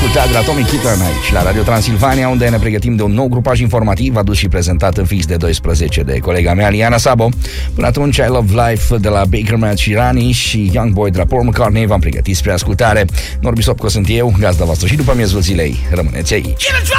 ascultat de la Tommy Keaton aici, la Radio Transilvania, unde ne pregătim de un nou grupaj informativ adus și prezentat în fix de 12 de colega mea, Liana Sabo. Până atunci, I Love Life de la Baker Mat și Rani și Young Boy de la Paul McCartney v-am pregătit spre ascultare. Norbi Sopco sunt eu, gazda voastră și după miezul zilei. Rămâneți aici.